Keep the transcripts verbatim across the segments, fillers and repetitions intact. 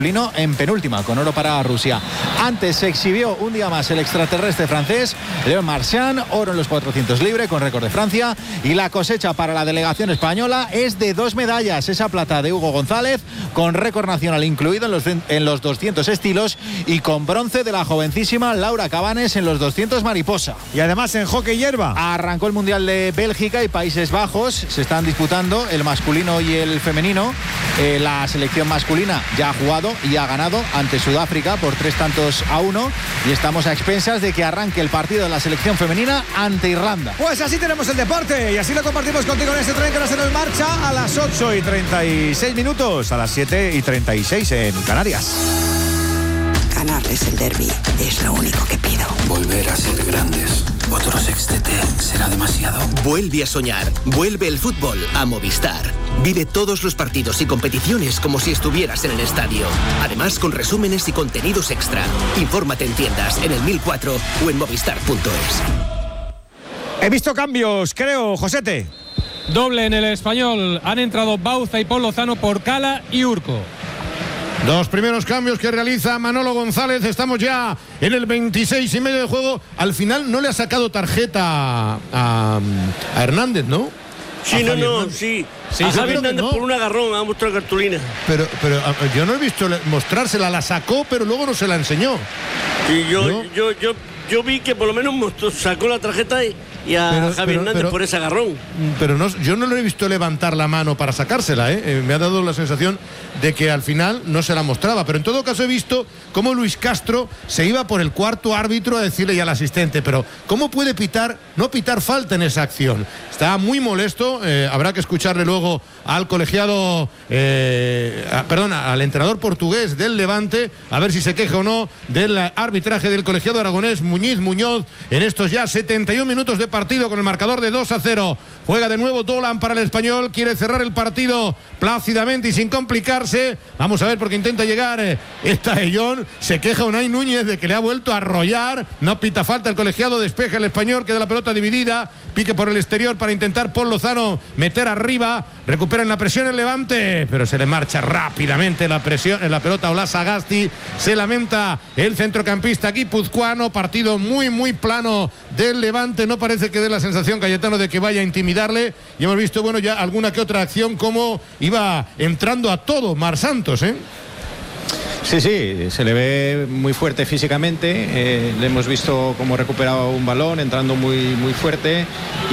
en penúltima, con oro para Rusia. Antes se exhibió un día más el extraterrestre francés Léon Marchand, oro en los cuatrocientos libre con récord de Francia, y la cosecha para la delegación española es de dos medallas, esa plata de Hugo González con récord nacional incluido en los, en los doscientos estilos, y con bronce de la jovencísima Laura Cabanes en los doscientos mariposa. Y además en hockey hierba arrancó el Mundial de Bélgica y Países Bajos, se están disputando el masculino y el femenino. Eh, la selección masculina ya ha jugado y ha ganado ante Sudáfrica por tres tantos a uno, y estamos a expensas de que arranque el partido de la selección femenina ante Irlanda. Pues así tenemos el deporte y así lo compartimos contigo en este tren que nos en marcha a las ocho y treinta y seis minutos, a las siete y treinta y seis en Canarias. Ganarles el derbi es lo único que pido. Volver a ser grandes. Otro sextete será demasiado. Vuelve a soñar. Vuelve el fútbol a Movistar. Vive todos los partidos y competiciones como si estuvieras en el estadio. Además, con resúmenes y contenidos extra. Infórmate en tiendas, en el mil cuatro o en movistar punto es. He visto cambios, creo, Josete. Doble en el Español. Han entrado Bauza y Paul Lozano por Cala y Urco. Dos primeros cambios que realiza Manolo González. Estamos ya en el veintiséis y medio de juego. Al final no le ha sacado tarjeta a, a Hernández, ¿no? Sí, no, no, sí. sí. A Javi Hernández no. Por un agarrón ha mostrado cartulina. Pero, pero yo no he visto mostrársela, la sacó, pero luego no se la enseñó. Sí, yo, ¿no? yo, yo, yo vi que por lo menos mostró, sacó la tarjeta y, y a pero, Javi pero, Hernández pero, por ese agarrón. Pero no, yo no lo he visto levantar la mano para sacársela, ¿eh? Eh, me ha dado la sensación de que al final no se la mostraba. Pero en todo caso he visto cómo Luis Castro se iba por el cuarto árbitro a decirle ya al asistente, pero ¿cómo puede pitar, no pitar falta en esa acción? Está muy molesto, eh, habrá que escucharle luego al colegiado, eh, a, perdón, al entrenador portugués del Levante, a ver si se queja o no del arbitraje del colegiado aragonés Muñiz Muñoz en estos ya setenta y un minutos de partido con el marcador de dos a cero. Juega de nuevo Dolan para el Español, quiere cerrar el partido plácidamente y sin complicarse. Vamos a ver porque intenta llegar eh, esta Ellón, se queja Unai Núñez de que le ha vuelto a arrollar, no pita falta el colegiado, despeja el Español, queda la pelota dividida, pique por el exterior para intentar Paul Lozano meter arriba, recuperan la presión el Levante, pero se le marcha rápidamente la presión en la pelota a Ola Sagasti, se lamenta el centrocampista guipuzcoano, partido muy muy plano del Levante, no parece que dé la sensación Cayetano de que vaya a intimidarle, y hemos visto bueno ya alguna que otra acción como iba entrando a todo Mar Santos, ¿eh? Sí, sí, se le ve muy fuerte físicamente, eh, le hemos visto cómo recuperaba un balón, entrando muy, muy fuerte,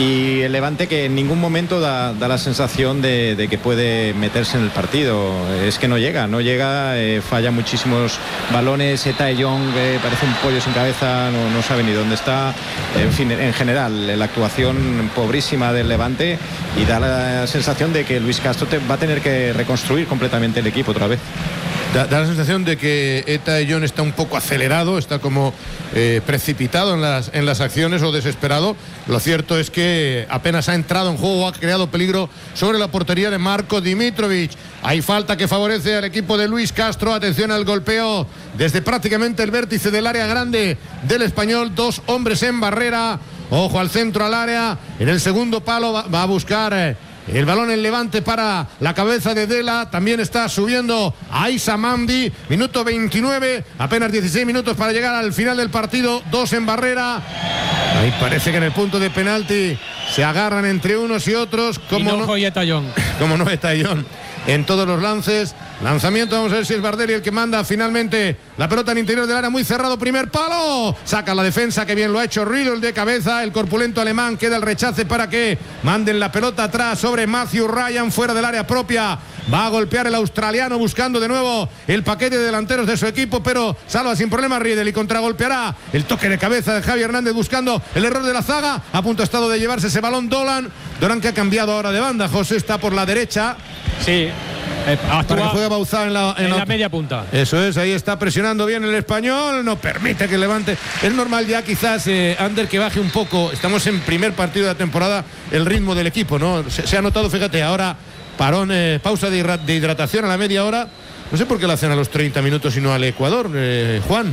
y el Levante que en ningún momento da, da la sensación de, de que puede meterse en el partido, es que no llega, no llega, eh, falla muchísimos balones, Eta Young eh, parece un pollo sin cabeza, no, no sabe ni dónde está, en fin, en general, la actuación pobrísima del Levante, y da la sensación de que Luis Castro te, va a tener que reconstruir completamente el equipo otra vez. Da, da la sensación de que Eta Ellón está un poco acelerado, está como eh, precipitado en las, en las acciones o desesperado. Lo cierto es que apenas ha entrado en juego, ha creado peligro sobre la portería de Marko Dimitrovic. Hay falta que favorece al equipo de Luis Castro. Atención al golpeo desde prácticamente el vértice del área grande del Español. Dos hombres en barrera. Ojo al centro, al área. En el segundo palo va, va a buscar... Eh, el balón en Levante para la cabeza de Dela. También está subiendo Aissa Mandi. Minuto veintinueve. Apenas dieciséis minutos para llegar al final del partido. Dos en barrera. Ahí parece que en el punto de penalti se agarran entre unos y otros. Como no, como no Eta Ellón en todos los lances. Lanzamiento, vamos a ver si es Bardelli el que manda finalmente la pelota en interior del área, muy cerrado, primer palo, saca la defensa, que bien lo ha hecho Riddle de cabeza, el corpulento alemán, queda el rechace para que manden la pelota atrás sobre Matthew Ryan, fuera del área propia, va a golpear el australiano buscando de nuevo el paquete de delanteros de su equipo, pero salva sin problema Riddle y contragolpeará el toque de cabeza de Javi Hernández buscando el error de la zaga, a punto ha estado de llevarse ese balón Dolan, Dolan que ha cambiado ahora de banda, José está por la derecha. Sí. Eh, para que juegue Bauzá en la, en en la, la media punta. Eso es, ahí está presionando bien el Español, no permite que levante. Es normal ya quizás, eh, Ander, que baje un poco. Estamos en primer partido de la temporada, el ritmo del equipo, ¿no? Se, se ha notado, fíjate, ahora parón, eh, pausa de, de hidratación a la media hora. No sé por qué la hacen a los treinta minutos y no al Ecuador, eh, Juan.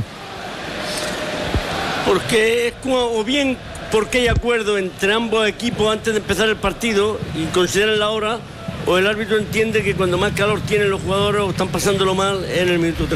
Porque es como, o bien porque hay acuerdo entre ambos equipos antes de empezar el partido y consideran la hora. o el árbitro entiende que cuando más calor tienen los jugadores o están pasándolo mal en el minuto